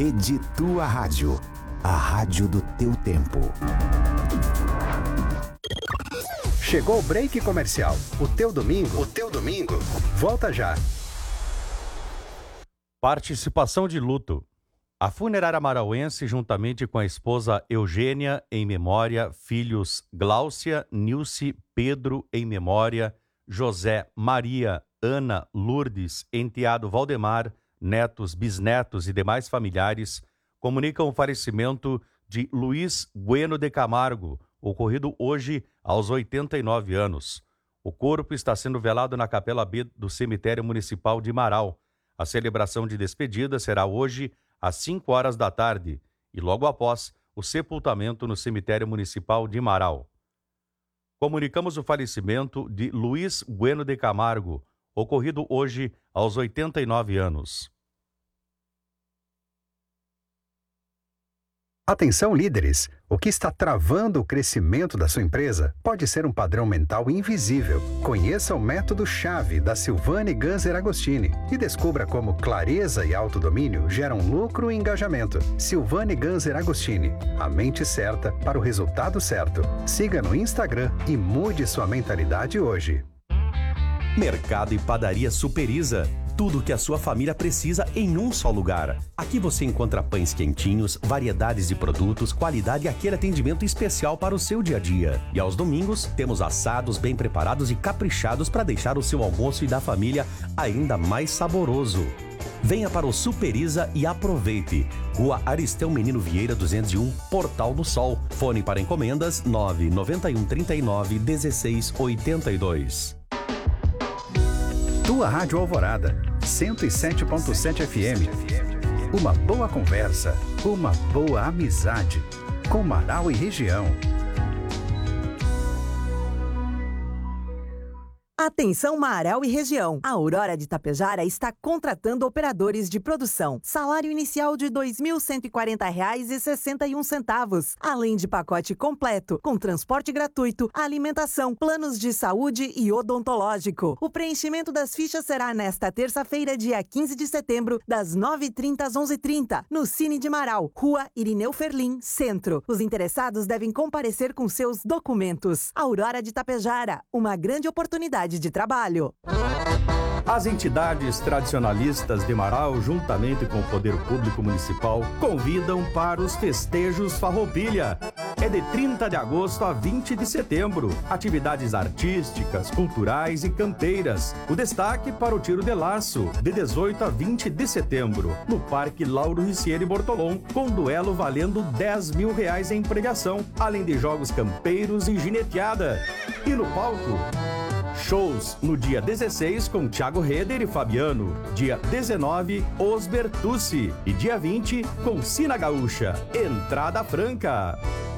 Rede Tua Rádio, a rádio do teu tempo. Chegou o break comercial. O teu domingo volta já. Participação de luto. A funerária marauense, juntamente com a esposa Eugênia, em memória, filhos Gláucia, Nilce, Pedro, em memória, José, Maria, Ana, Lourdes, enteado Valdemar, netos, bisnetos e demais familiares, comunicam o falecimento de Luiz Bueno de Camargo, ocorrido hoje aos 89 anos. O corpo está sendo velado na Capela B do Cemitério Municipal de Marau. A celebração de despedida será hoje às 5 horas da tarde e logo após o sepultamento no Cemitério Municipal de Marau. Comunicamos o falecimento de Luiz Bueno de Camargo, ocorrido hoje aos 89 anos. Atenção, líderes! O que está travando o crescimento da sua empresa pode ser um padrão mental invisível. Conheça o método chave da Silvane Ganser Agostini e descubra como clareza e autodomínio geram lucro e engajamento. Silvane Ganser Agostini, a mente certa para o resultado certo. Siga no Instagram e mude sua mentalidade hoje. Mercado e Padaria Superiza. Tudo o que a sua família precisa em um só lugar. Aqui você encontra pães quentinhos, variedades de produtos, qualidade e aquele atendimento especial para o seu dia a dia. E aos domingos, temos assados bem preparados e caprichados para deixar o seu almoço e da família ainda mais saboroso. Venha para o Superiza e aproveite. Rua Aristeu Menino Vieira 201, Portal do Sol. Fone para encomendas 991 39 16 82. Tua Rádio Alvorada, 107.7 FM. Uma boa conversa, uma boa amizade. Com Marau e região. Atenção Marau e região. A Aurora de Tapejara está contratando operadores de produção. Salário inicial de R$ 2.140,61, além de pacote completo, com transporte gratuito, alimentação, planos de saúde e odontológico. O preenchimento das fichas será nesta terça-feira, dia 15 de setembro, das 9h30 às 11h30, no Cine de Marau, Rua Irineu Ferlin, Centro. Os interessados devem comparecer com seus documentos. Aurora de Tapejara, uma grande oportunidade de trabalho. As entidades tradicionalistas de Marau, juntamente com o Poder Público Municipal, convidam para os festejos Farroupilha. É de 30 de agosto a 20 de setembro. Atividades artísticas, culturais e campeiras. O destaque para o tiro de laço, de 18 a 20 de setembro, no Parque Lauro Ricieri Bortolom, com duelo valendo R$10 mil em premiação, além de jogos campeiros e gineteada. E no palco, shows no dia 16 com Thiago Reder e Fabiano, dia 19 Osber Tussi e dia 20 com Sina Gaúcha. Entrada franca.